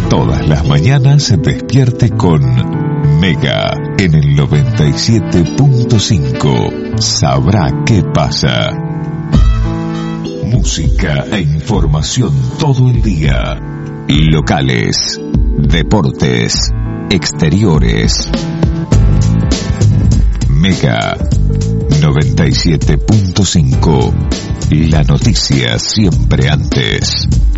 Todas las mañanas se despierte con Mega en el 97.5. Sabrá qué pasa. Música e información todo el día. Locales, deportes, exteriores. Mega 97.5. La noticia siempre antes.